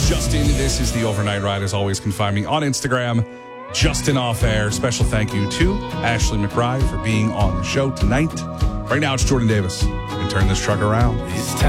just in, this is the Overnight Ride. As always, can find me on Instagram, Justin Off Air. Special thank you to Ashley McBride for being on the show tonight. Right now, it's Jordan Davis. You can turn this truck around.